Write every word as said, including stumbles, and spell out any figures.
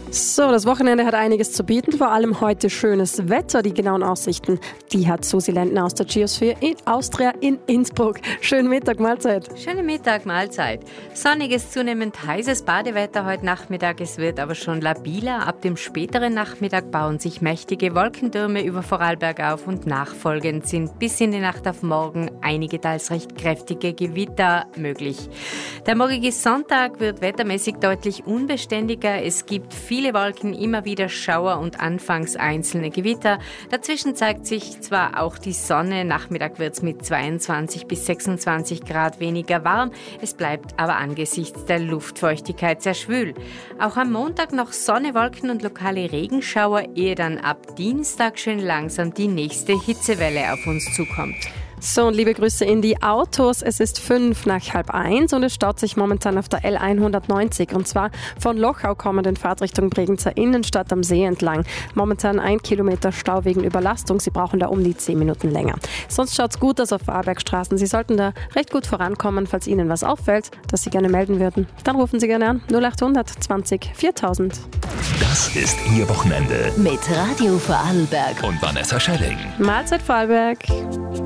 So, das Wochenende hat einiges zu bieten, vor allem heute schönes Wetter. Die genauen Aussichten, die hat Susi Lendner aus der Geosphere in Austria in Innsbruck. Schönen Mittag, Mahlzeit. Schönen Mittag, Mahlzeit. Sonniges, zunehmend heißes Badewetter heute Nachmittag. Es wird aber schon labiler. Ab dem späteren Nachmittag bauen sich mächtige Wolkentürme über Vorarlberg auf und nachfolgend sind bis in die Nacht auf morgen einige teils recht kräftige Gewitter möglich. Der morgige Sonntag wird wettermäßig deutlich unbeständiger. Es gibt viele Viele Wolken, immer wieder Schauer und anfangs einzelne Gewitter. Dazwischen zeigt sich zwar auch die Sonne, Nachmittag wird es mit zweiundzwanzig bis sechsundzwanzig Grad weniger warm. Es bleibt aber angesichts der Luftfeuchtigkeit sehr schwül. Auch am Montag noch Sonne, Wolken und lokale Regenschauer, ehe dann ab Dienstag schön langsam die nächste Hitzewelle auf uns zukommt. So, und liebe Grüße in die Autos. Es ist fünf nach halb eins und es staut sich momentan auf der L hundertneunzig. Und zwar von Lochau kommend in Fahrtrichtung Bregenzer Innenstadt am See entlang. Momentan ein Kilometer Stau wegen Überlastung. Sie brauchen da um die zehn Minuten länger. Sonst schaut's gut aus auf Vorarlbergstraßen. Sie sollten da recht gut vorankommen. Falls Ihnen was auffällt, das Sie gerne melden würden, dann rufen Sie gerne an null achthundert zwanzig viertausend. Das ist Ihr Wochenende mit Radio Vorarlberg und Vanessa Schelling. Mahlzeit Vorarlberg.